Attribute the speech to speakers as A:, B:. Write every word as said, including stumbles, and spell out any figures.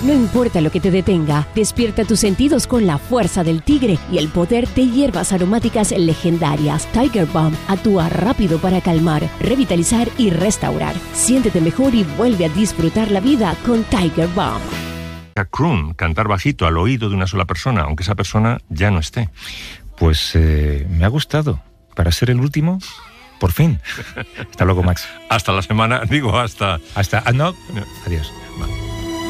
A: No importa lo que te detenga, despierta tus sentidos con la fuerza del tigre y el poder de hierbas aromáticas legendarias. Tiger Balm actúa rápido para calmar, revitalizar y restaurar. Siéntete mejor y vuelve a disfrutar la vida con Tiger Balm.
B: Croon, cantar bajito al oído de una sola persona, aunque esa persona ya no esté.
C: Pues eh, me ha gustado. Para ser el último, por fin. Hasta luego, Max.
B: Hasta la semana, digo, hasta...
C: Hasta... Ah, no. Adiós.
B: Vale.